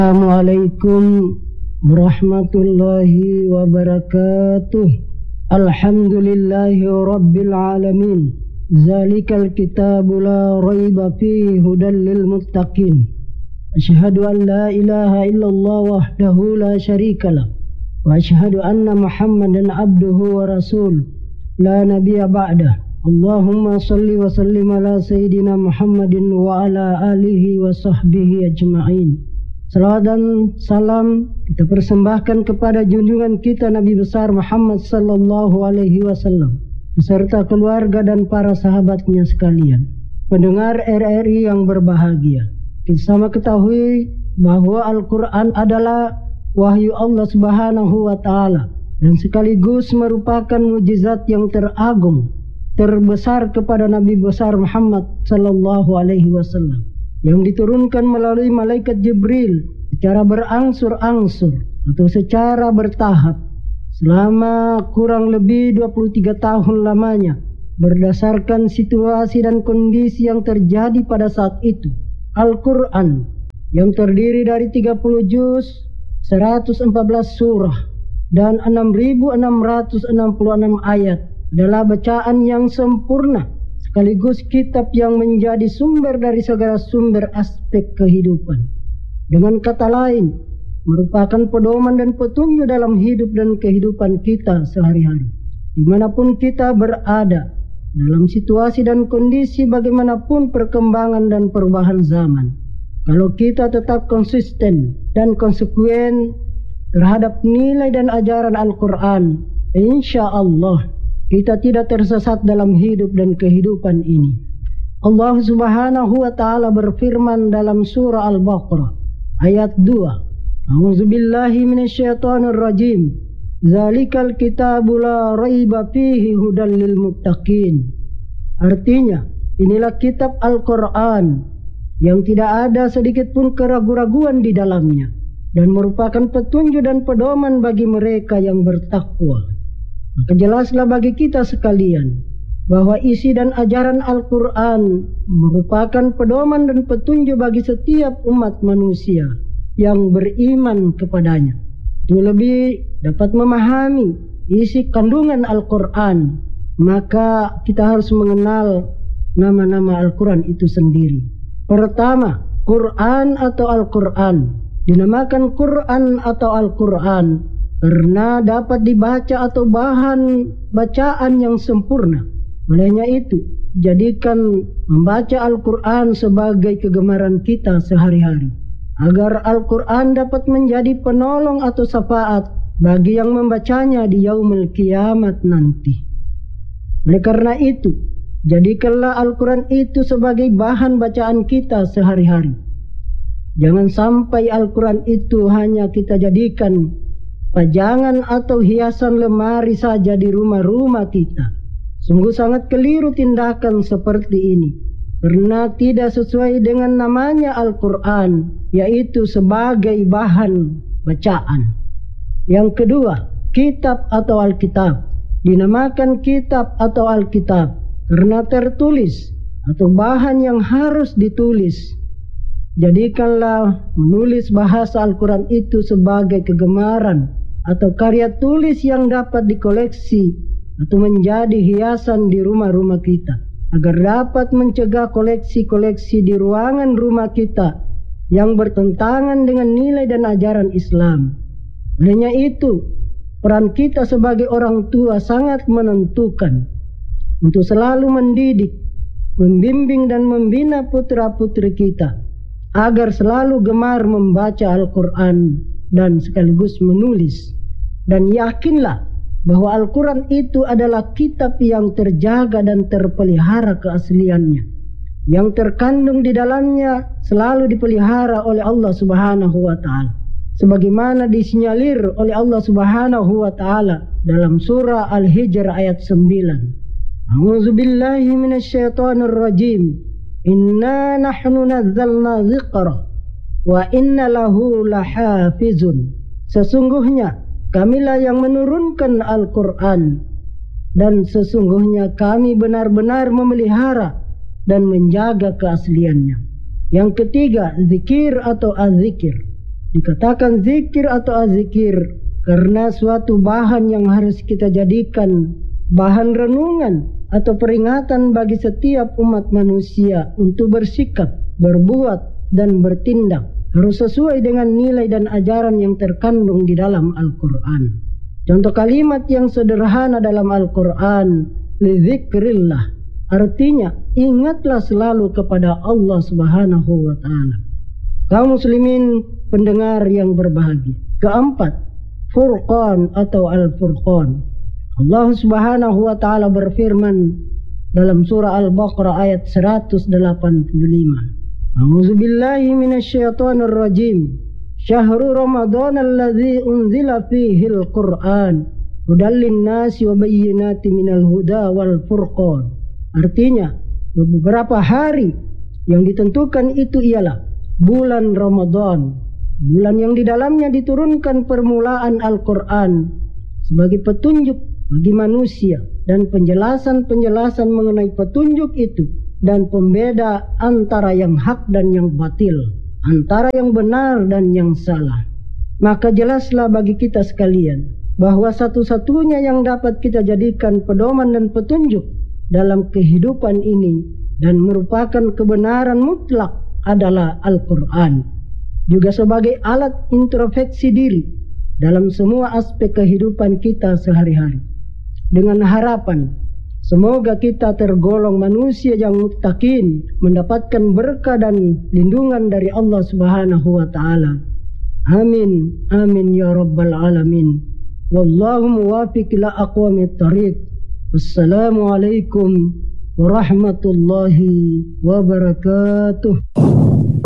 Assalamualaikum warahmatullahi wabarakatuh. Alhamdulillahi rabbil alamin. Zalikal kitabu la raiba fihi hudan lil muttaqin. Asyhadu an la ilaha illallah wahdahu la syarikalah wa asyhadu anna Muhammadan abduhu wa rasul la nabiyya ba'dah. Allahumma salli wa sallim ala sayyidina Muhammadin wa ala alihi wa sahbihi ajma'in. Salawat dan salam kita persembahkan kepada junjungan kita Nabi besar Muhammad sallallahu alaihi wasallam beserta keluarga dan para sahabatnya sekalian. Pendengar RRI yang berbahagia, kita sama ketahui bahwa Al-Quran adalah wahyu Allah Subhanahu wa ta'ala dan sekaligus merupakan mujizat yang teragung, terbesar kepada Nabi besar Muhammad sallallahu alaihi wasallam yang diturunkan melalui malaikat Jibril secara berangsur-angsur atau secara bertahap selama kurang lebih 23 tahun lamanya berdasarkan situasi dan kondisi yang terjadi pada saat itu. Al-Quran yang terdiri dari 30 juz, 114 surah dan 6.666 ayat adalah bacaan yang sempurna sekaligus kitab yang menjadi sumber dari segala sumber aspek kehidupan. Dengan kata lain, merupakan pedoman dan petunjuk dalam hidup dan kehidupan kita sehari-hari. Dimanapun kita berada, dalam situasi dan kondisi bagaimanapun perkembangan dan perubahan zaman. Kalau kita tetap konsisten dan konsekuen terhadap nilai dan ajaran Al-Quran, insya Allah kita tidak tersesat dalam hidup dan kehidupan ini. Allah Subhanahu wa ta'ala berfirman dalam surah Al-Baqarah ayat 2. A'udzubillahi minasyaitonir rajim. Zalikal kitabu la raiba fihi hudan lil muttaqin. Artinya, inilah kitab Al-Quran yang tidak ada sedikit pun keraguan-raguan di dalamnya dan merupakan petunjuk dan pedoman bagi mereka yang bertakwa. Maka jelaslah bagi kita sekalian bahwa isi dan ajaran Al-Quran merupakan pedoman dan petunjuk bagi setiap umat manusia yang beriman kepadanya. Itu lebih dapat memahami isi kandungan Al-Quran, maka kita harus mengenal nama-nama Al-Quran itu sendiri. Pertama, Quran atau Al-Quran. Dinamakan Quran atau Al-Quran karena dapat dibaca atau bahan bacaan yang sempurna. Olehnya itu, jadikan membaca Al-Quran sebagai kegemaran kita sehari-hari, agar Al-Quran dapat menjadi penolong atau syafaat bagi yang membacanya di yaumul kiamat nanti. Oleh karena itu, jadikanlah Al-Quran itu sebagai bahan bacaan kita sehari-hari. Jangan sampai Al-Quran itu hanya kita jadikan pajangan atau hiasan lemari saja di rumah-rumah kita. Sungguh sangat keliru tindakan seperti ini, karena tidak sesuai dengan namanya Al-Quran, yaitu sebagai bahan bacaan. Yang kedua, kitab atau Alkitab. Dinamakan kitab atau Alkitab karena tertulis atau bahan yang harus ditulis. Jadikanlah menulis bahasa Al-Quran itu sebagai kegemaran atau karya tulis yang dapat dikoleksi atau menjadi hiasan di rumah-rumah kita, agar dapat mencegah koleksi-koleksi di ruangan rumah kita yang bertentangan dengan nilai dan ajaran Islam. Olehnya itu, peran kita sebagai orang tua sangat menentukan untuk selalu mendidik, membimbing dan membina putra-putri kita agar selalu gemar membaca Al-Quran dan sekaligus menulis. Dan yakinlah bahwa Al-Quran itu adalah kitab yang terjaga dan terpelihara keasliannya. Yang terkandung di dalamnya selalu dipelihara oleh Allah Subhanahu wa ta'ala, sebagaimana disinyalir oleh Allah Subhanahu wa ta'ala dalam surah Al-Hijr ayat 9. A'udzubillahi minasyaitonir rajim. Inna nahnu nazzalna dzikra wa inna lahu lahafizun. Sesungguhnya kamilah yang menurunkan Al-Quran dan sesungguhnya kami benar-benar memelihara dan menjaga keasliannya. Yang ketiga, zikir atau az-zikir. Dikatakan zikir atau azikir karena suatu bahan yang harus kita jadikan bahan renungan atau peringatan bagi setiap umat manusia untuk bersikap, berbuat, dan bertindak harus sesuai dengan nilai dan ajaran yang terkandung di dalam Al-Quran. Contoh kalimat yang sederhana dalam Al-Quran, lidzikrillah, artinya ingatlah selalu kepada Allah Subhanahu wa Ta'ala. Kaum muslimin pendengar yang berbahagia. Keempat, Furqan atau Al-Furqan. Allah Subhanahu wa Ta'ala berfirman dalam surah Al-Baqarah ayat 185. A'udzu billahi minasyaitonir rajim. Syahrul Ramadan alladzi unzila fihi al-Qur'an hudal lin-nasi wa bayyinatin minal huda wal furqan. Artinya, beberapa hari yang ditentukan itu ialah bulan Ramadan, bulan yang di dalamnya diturunkan permulaan Al-Quran sebagai petunjuk bagi manusia dan penjelasan-penjelasan mengenai petunjuk itu dan pembeda antara yang hak dan yang batil, antara yang benar dan yang salah. Maka jelaslah bagi kita sekalian bahwa satu-satunya yang dapat kita jadikan pedoman dan petunjuk dalam kehidupan ini dan merupakan kebenaran mutlak adalah Al-Quran, juga sebagai alat introspeksi diri dalam semua aspek kehidupan kita sehari-hari, dengan harapan semoga kita tergolong manusia yang muttaqin, mendapatkan berkah dan lindungan dari Allah Subhanahu wa Ta'ala. Amin, amin ya rabbal alamin. Wallahu muwafiq ila aqwamit thariq. Wassalamualaikum warahmatullahi wabarakatuh.